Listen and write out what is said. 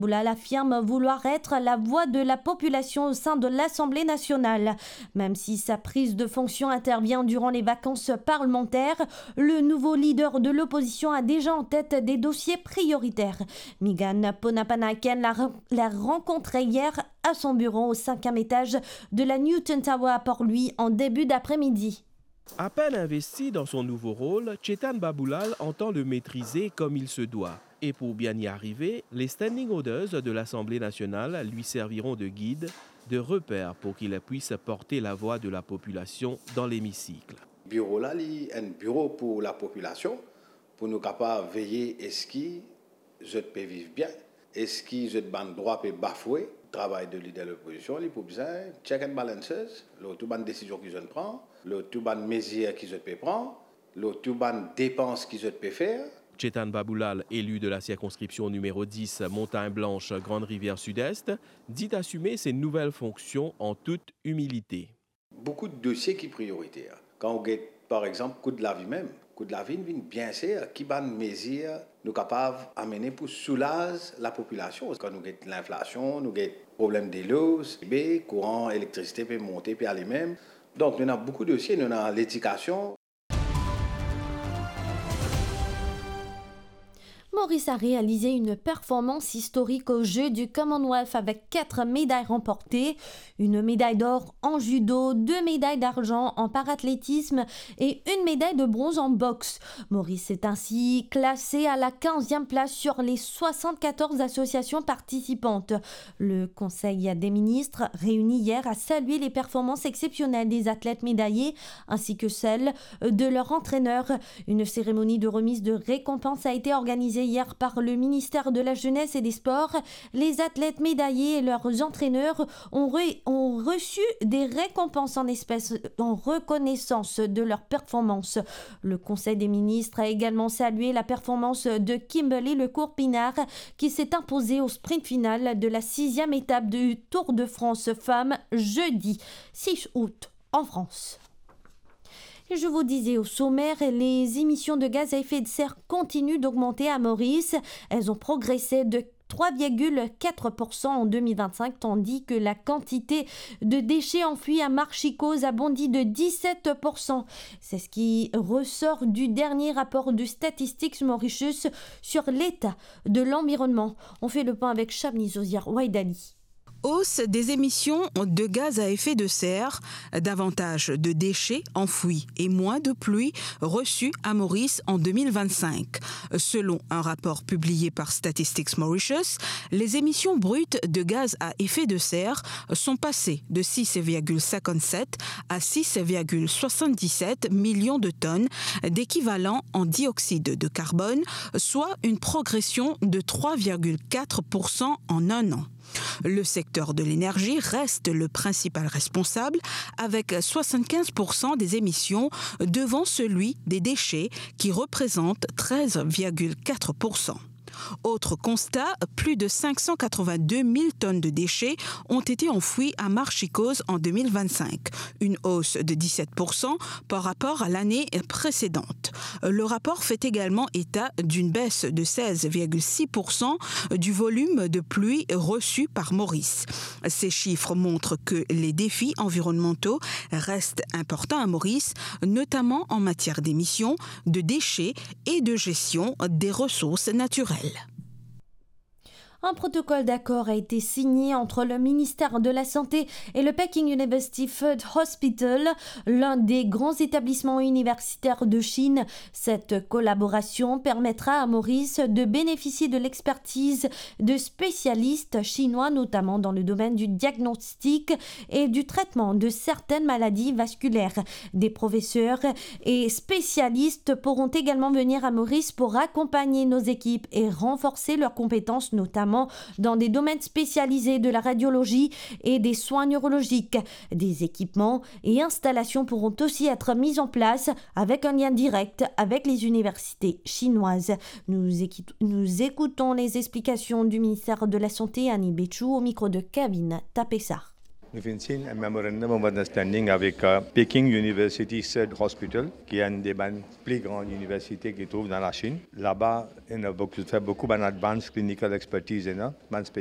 Boulal affirme vouloir être la voix de la population au sein de l'Assemblée nationale. Même si sa prise de fonction intervient durant les vacances parlementaires, le nouveau leader de l'opposition a déjà en tête des dossiers prioritaires. Megan Ponapanaken l'a rencontré hier à son bureau au 5e étage de la Newton Tower à Port-Louis en début d'après-midi. À peine investi dans son nouveau rôle, Chetan Baboulal entend le maîtriser comme il se doit. Et pour bien y arriver, les standing orders de l'Assemblée nationale lui serviront de guide, de repère pour qu'il puisse porter la voix de la population dans l'hémicycle. Le bureau là, c'est un bureau pour la population, pour nous capables de veiller est-ce que je peux vivre bien, est-ce que je ban droit peut bafouer. Le travail de leader de l'opposition, il faut besoin check and balances, le tout ban décision que je prends, le tout ban mesures que je peux prendre, le tout ban dépenses que je peux faire. Chetan Baboulal, élu de la circonscription numéro 10 Montagne-Blanche Grande Rivière Sud-Est, dit assumer ses nouvelles fonctions en toute humilité. Beaucoup de dossiers qui sont prioritaires. Quand on regarde par exemple coût de la vie même, coût de la vie vient bien sûr qui ban mesures nous capables d'amener pour soulager la population. Quand nous avons l'inflation, nous avons problème de l'eau, courant, électricité peut monter puis aller même. Donc nous avons beaucoup de dossiers, nous avons l'éducation. Maurice a réalisé une performance historique aux Jeux du Commonwealth avec 4 médailles remportées, une médaille d'or en judo, 2 médailles d'argent en parathlétisme et une médaille de bronze en boxe. Maurice est ainsi classé à la 15e place sur les 74 associations participantes. Le Conseil des ministres, réuni hier, a salué les performances exceptionnelles des athlètes médaillés ainsi que celles de leur entraîneur. Une cérémonie de remise de récompense a été organisée hier par le ministère de la Jeunesse et des Sports. Les athlètes médaillés et leurs entraîneurs ont reçu des récompenses en espèces en reconnaissance de leur performance. Le Conseil des ministres a également salué la performance de Kimberly Lecourt-Pinard qui s'est imposée au sprint final de la 6e étape du Tour de France Femmes jeudi 6 août en France. Je vous disais au sommaire, les émissions de gaz à effet de serre continuent d'augmenter à Maurice. Elles ont progressé de 3,4% en 2025, tandis que la quantité de déchets enfouis à Marchicose a bondi de 17%. C'est ce qui ressort du dernier rapport de Statistics Mauritius sur l'état de l'environnement. On fait le point avec Shamni Zoziar-Waidali. Hausse des émissions de gaz à effet de serre, davantage de déchets enfouis et moins de pluie reçues à Maurice en 2025. Selon un rapport publié par Statistics Mauritius, les émissions brutes de gaz à effet de serre sont passées de 6,57 à 6,77 millions de tonnes d'équivalent en dioxyde de carbone, soit une progression de 3,4% en un an. Le secteur de l'énergie reste le principal responsable avec 75% des émissions devant celui des déchets qui représente 13,4%. Autre constat, plus de 582 000 tonnes de déchets ont été enfouis à Marchicose en 2025, une hausse de 17% par rapport à l'année précédente. Le rapport fait également état d'une baisse de 16,6% du volume de pluie reçu par Maurice. Ces chiffres montrent que les défis environnementaux restent importants à Maurice, notamment en matière d'émissions, de déchets et de gestion des ressources naturelles. Un protocole d'accord a été signé entre le ministère de la Santé et le Peking University Food Hospital, l'un des grands établissements universitaires de Chine. Cette collaboration permettra à Maurice de bénéficier de l'expertise de spécialistes chinois, notamment dans le domaine du diagnostic et du traitement de certaines maladies vasculaires. Des professeurs et spécialistes pourront également venir à Maurice pour accompagner nos équipes et renforcer leurs compétences, notamment dans des domaines spécialisés de la radiologie et des soins neurologiques. Des équipements et installations pourront aussi être mis en place avec un lien direct avec les universités chinoises. Nous écoutons les explications du ministère de la Santé, Annie Béchou, au micro de Kevin Tapessar. Nous avons signé un memorandum of understanding avec Peking University Third Hospital, qui est une des plus grandes universités qui se trouve dans la Chine. Là-bas, on a fait beaucoup d'advanced clinical expertise.